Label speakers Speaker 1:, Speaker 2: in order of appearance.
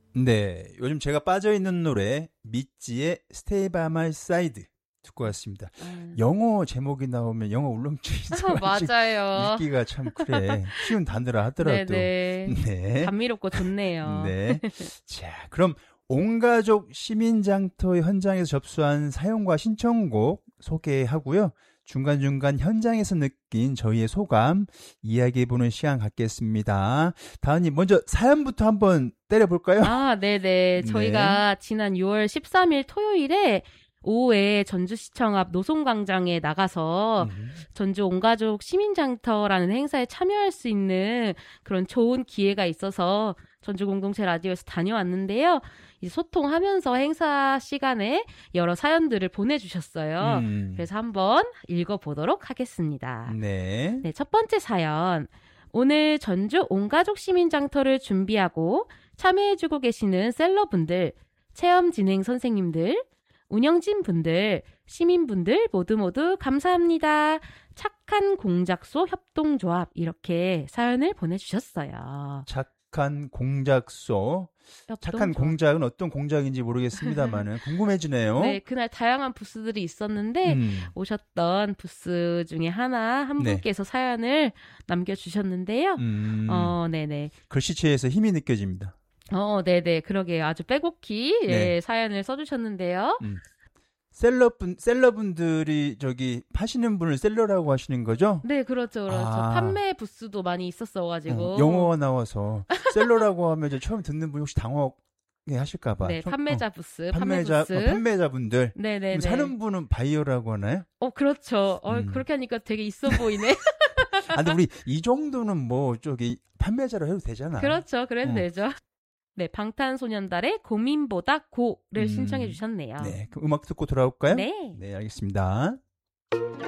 Speaker 1: 네, 요즘 제가 빠져있는 노래 미찌의 Stay by my side 듣고 왔습니다. 영어 제목이 나오면 영어 울렁증이
Speaker 2: 맞아요.
Speaker 1: 읽기가 참 그래. 쉬운 단어라 하더라도.
Speaker 2: 네네.
Speaker 1: 네.
Speaker 2: 감미롭고 좋네요.
Speaker 1: 네. 자, 그럼 온가족 시민장터 현장에서 접수한 사연과 신청곡 소개하고요. 중간중간 현장에서 느낀 저희의 소감 이야기해보는 시간 갖겠습니다. 다은님 먼저 사연부터 한번 때려볼까요?
Speaker 2: 네네. 저희가 지난 6월 13일 토요일에 오후에 전주시청 앞 노송광장에 나가서 전주 온가족 시민장터라는 행사에 참여할 수 있는 그런 좋은 기회가 있어서 전주 공동체 라디오에서 다녀왔는데요. 이제 소통하면서 행사 시간에 여러 사연들을 보내주셨어요. 그래서 한번 읽어보도록 하겠습니다.
Speaker 1: 네.
Speaker 2: 네, 첫 번째 사연. 오늘 전주 온가족 시민장터를 준비하고 참여해주고 계시는 셀러분들, 체험 진행 선생님들, 운영진 분들, 시민분들 모두 감사합니다. 착한 공작소 협동조합 이렇게 사연을 보내주셨어요.
Speaker 1: 착한 공작소. 착한 공작은 어떤 공작인지 모르겠습니다만은 궁금해지네요.
Speaker 2: 네, 그날 다양한 부스들이 있었는데 오셨던 부스 중에 한 분께서 사연을 남겨주셨는데요. 네네.
Speaker 1: 글씨체에서 힘이 느껴집니다.
Speaker 2: 네네. 그러게요. 아주 빼곡히 사연을 써주셨는데요.
Speaker 1: 셀러분들이 파시는 분을 셀러라고 하시는 거죠?
Speaker 2: 네, 그렇죠. 판매 부스도 많이 있었어가지고.
Speaker 1: 영어가 나와서 셀러라고 하면 처음 듣는 분이 혹시 당황해 하실까봐.
Speaker 2: 네, 판매자 부스,
Speaker 1: 판매자분들.
Speaker 2: 네네네.
Speaker 1: 사는 분은 바이어라고 하나요?
Speaker 2: 그렇죠. 그렇게 하니까 되게 있어 보이네.
Speaker 1: 근데 우리 이 정도는 판매자로 해도 되잖아.
Speaker 2: 그렇죠. 그래도 되죠. 네, 방탄소년단의 고민보다 고를 신청해 주셨네요.
Speaker 1: 네, 그럼 음악 듣고 돌아올까요?
Speaker 2: 네.
Speaker 1: 네, 알겠습니다.